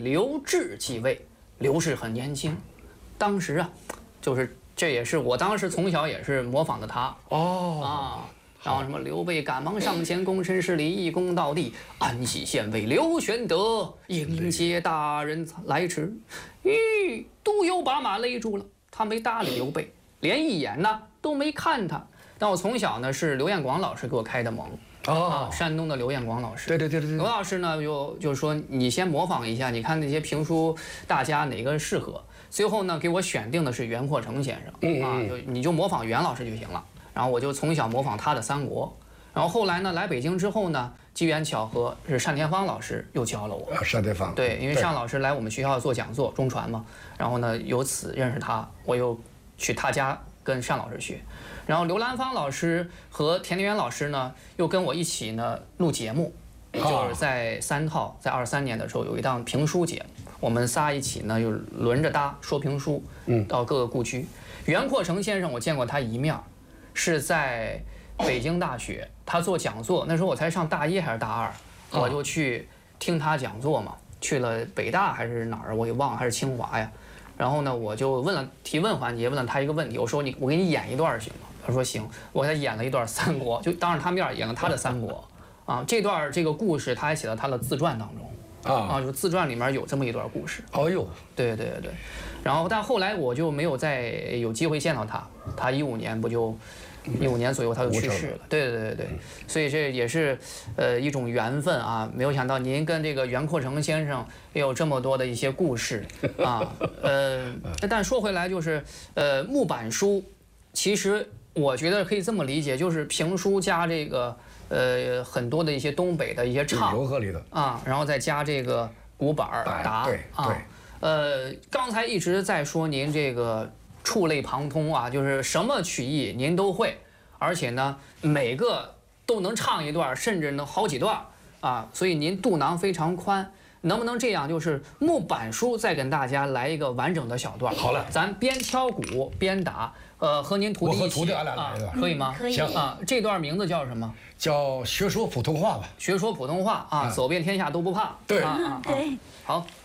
刘志继位。刘氏很年轻，当时啊，就是这也是我当时从小也是模仿的他然后什么刘备赶忙上前，躬身施礼，一躬到地，安西县尉刘玄德迎接大人来迟。都有把马勒住了，他没搭理刘备，连一眼呢都没看他。但我从小呢是刘彦广老师给我开的蒙。山东的刘彦广老师， 对。刘老师呢就说你先模仿一下，你看那些评书大家哪个适合。最后呢给我选定的是袁阔成先生你就模仿袁老师就行了。然后我就从小模仿他的三国。然后后来呢来北京之后呢，机缘巧合是单田芳老师又教了我。 单田芳， 对，因为单老师来我们学校做讲座，中传嘛。然后呢由此认识他，我又去他家跟单老师学。然后刘兰芳老师和田连元老师呢，又跟我一起呢录节目，就是在3套，在23年的时候有一档评书节目，我们仨一起呢又轮着搭说评书，到各个故居。袁阔成先生我见过他一面，是在北京大学，他做讲座，那时候我才上大1还是大2，我就去听他讲座嘛，去了北大还是哪儿我也忘了，还是清华呀。然后呢，我就问了提问环节，问了他一个问题，我说我给你演一段行吗？他说行，我给他演了一段三国，就当着他面演了他的三国，这段这个故事他还写到他的自传当中，就自传里面有这么一段故事。对，然后但后来我就没有再有机会见到他，他15年不就15年左右他就去世了。对，所以这也是一种缘分啊！没有想到您跟这个袁阔成先生也有这么多的一些故事但说回来就是木板书，其实我觉得可以这么理解，就是评书加这个很多的一些东北的一些唱柔和里的然后再加这个鼓板打刚才一直在说您这个触类旁通就是什么曲艺您都会，而且呢每个都能唱一段，甚至能好几段所以您肚囊非常宽。能不能这样，就是木板书再跟大家来一个完整的小段？ 好嘞， 咱边挑鼓边打，和您徒弟一起， 我和徒弟俺俩来的， 可以吗？ 可以。 行这段名字叫什么？ 叫学说普通话吧。 学说普通话走遍天下都不怕。 对， 对。 好。